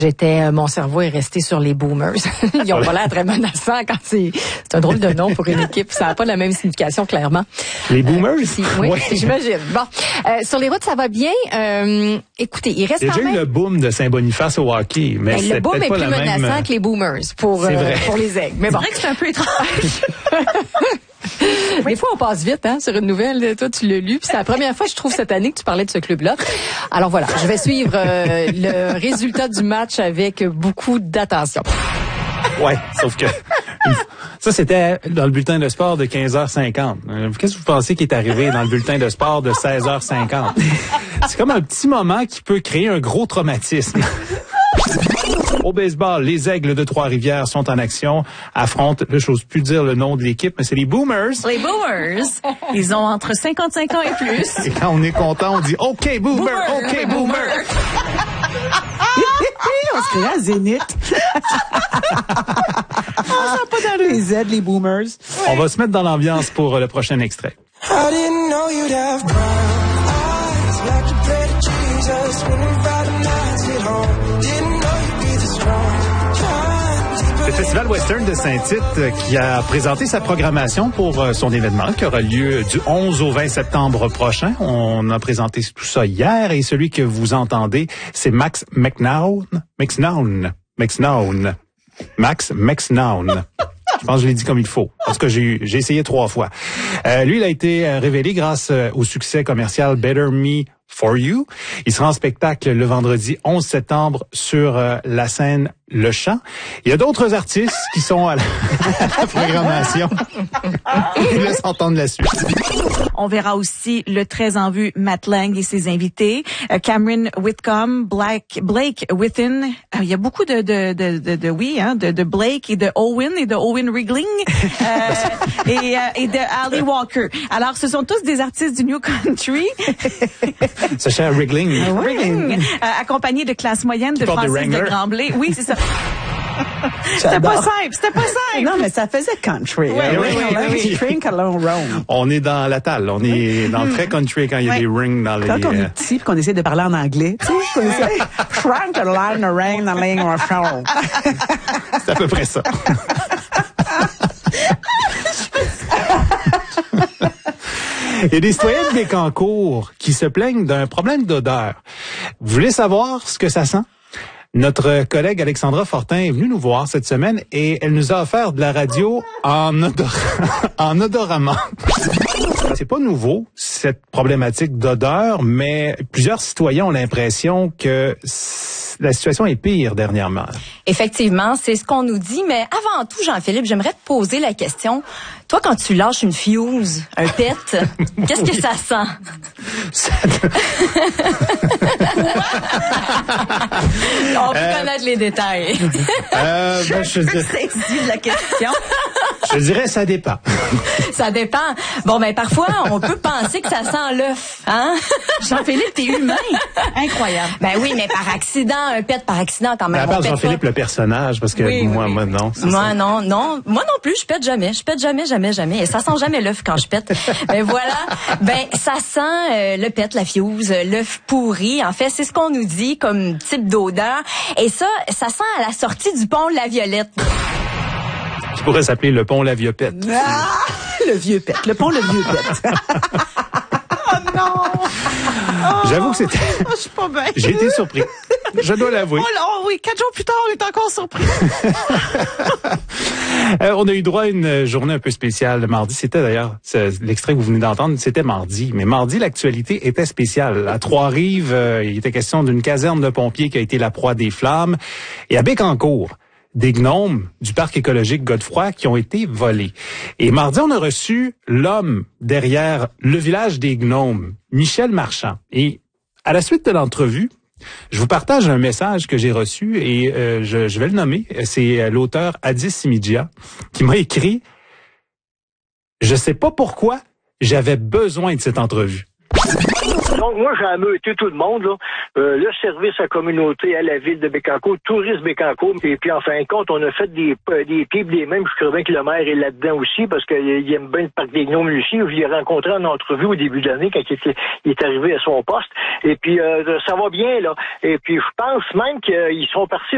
Mon cerveau est resté sur les Boomers. Ils ont pas l'air très menaçants quand c'est un drôle de nom pour une équipe. Ça n'a pas la même signification, clairement. Les Boomers? Oui, ouais. J'imagine. Bon. Sur les routes, ça va bien. Écoutez, il reste quand même... Il y a déjà eu le boom de Saint-Boniface au hockey, mais c'est le boom est peut-être pas plus menaçant que les Boomers pour les Aigles. Mais bon. C'est vrai que c'est un peu étrange. Des fois, on passe vite sur une nouvelle. Toi, tu l'as lu. Puis c'est la première fois, je trouve, cette année que tu parlais de ce club-là. Alors voilà, je vais suivre le résultat du match avec beaucoup d'attention. Ouais, sauf que ça, c'était dans le bulletin de sport de 15h50. Qu'est-ce que vous pensez qui est arrivé dans le bulletin de sport de 16h50? C'est comme un petit moment qui peut créer un gros traumatisme. Au baseball, les Aigles de Trois-Rivières sont en action, affrontent, là, j'ose plus dire le nom de l'équipe, mais c'est les Boomers. Les Boomers, ils ont entre 55 ans et plus. Et quand on est content, on dit « OK, Boomer, OK, Boomer ». On se crée à Zénith. Pas dans les Z, les Boomers. Ouais. On va se mettre dans l'ambiance pour le prochain extrait. Le Festival Western de Saint-Tite qui a présenté sa programmation pour son événement qui aura lieu du 11 au 20 septembre prochain. On a présenté tout ça hier et celui que vous entendez, c'est Max McNown. Je pense que je l'ai dit comme il faut. Parce que j'ai essayé 3 fois. Lui, il a été révélé grâce au succès commercial Better Me For You. Il sera en spectacle le vendredi 11 septembre sur la scène Le Champ. Il y a d'autres artistes qui sont à la programmation. Je vous laisse entendre la suite. On verra aussi le très en vue Matt Lang et ses invités, Cameron Whitcomb, Blake Within. Il y a beaucoup de Blake et de Owen Wriggling et de Ali Walker. Alors, ce sont tous des artistes du New Country. Sacha Wriggling. Accompagnés de classe moyenne de Francis de Gremblay. Oui, c'est ça. C'était pas simple. Non, mais ça faisait country. Oui. Drink alone roam. On est dans la talle. On est dans le très country quand il y a des rings dans les... Quand on est petit et qu'on essaie de parler en anglais, tu sais, qu'on essaie trying to learn the rain and laying on show. C'est à peu près ça. Il y a des citoyens de Bécancour qui se plaignent d'un problème d'odeur. Vous voulez savoir ce que ça sent? Notre collègue Alexandra Fortin est venue nous voir cette semaine et elle nous a offert de la radio en odoramant. C'est pas nouveau, cette problématique d'odeur, mais plusieurs citoyens ont l'impression que la situation est pire dernièrement. Effectivement, c'est ce qu'on nous dit, mais avant tout, Jean-Philippe, j'aimerais te poser la question. Toi, quand tu lâches une fuse, un pet, qu'est-ce que ça sent? On peut connaître les détails. Je dirais... saisi de la question. Je dirais ça dépend. Ça dépend. Bon, ben parfois, on peut penser que ça sent l'œuf, hein? Jean-Philippe, t'es humain. Incroyable. Ben oui, mais par accident, un pet par accident quand même. À part Jean-Philippe, le personnage, parce que moi, non. Moi, non. Moi non plus, je pète jamais. Je pète jamais. Et ça sent jamais l'œuf quand je pète. Ben voilà. Ben, ça sent le pet, la fuse, l'œuf pourri. En fait, c'est ce qu'on nous dit comme type d'odeur. Et ça sent à la sortie du pont La Violette. Qui pourrait s'appeler le pont La Viopette. Ah, le vieux pet. Le pont Le Vieux Pet. Oh non! J'avoue que c'était... Je suis pas bien. J'ai été surpris. Je dois l'avouer. Oh oui, 4 jours plus tard, on est encore surpris. On a eu droit à une journée un peu spéciale le mardi. C'était d'ailleurs, l'extrait que vous venez d'entendre, c'était mardi. Mais mardi, l'actualité était spéciale. À Trois-Rives, il était question d'une caserne de pompiers qui a été la proie des flammes. Et à Bécancour, des gnomes du parc écologique Godefroy qui ont été volés. Et mardi, on a reçu l'homme derrière le village des gnomes, Michel Marchand. Et à la suite de l'entrevue, je vous partage un message que j'ai reçu et je vais le nommer. C'est l'auteur Addis Simidjia qui m'a écrit « Je sais pas pourquoi j'avais besoin de cette entrevue. » Donc, moi, j'ai ameuté tout le monde, là. Le service à communauté à la ville de Bécancour, Tourisme Bécancour. Et puis, en fin de compte, on a fait des pieds des mêmes. Je crois bien que le maire est là-dedans aussi, parce qu'il aime bien le parc des Gnomes aussi. Je l'ai rencontré en entrevue au début de l'année, quand il est arrivé à son poste. Et puis, ça va bien, là. Et puis, je pense même qu'ils sont partis